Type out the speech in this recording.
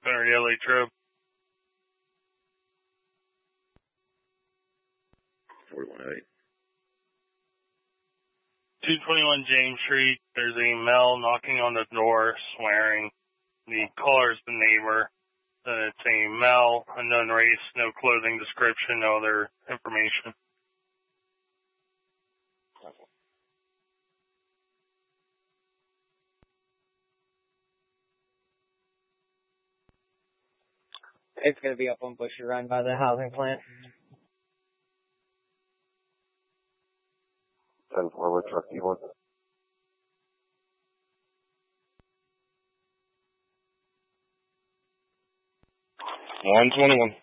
Center Yellow Trip. 4108. 221 James Street. There's a male knocking on the door, swearing. The caller is the neighbor. It's a male, unknown race, no clothing description, no other information. It's going to be up on Bushy Run by the housing plant. 10-4, what truck do you want? 121.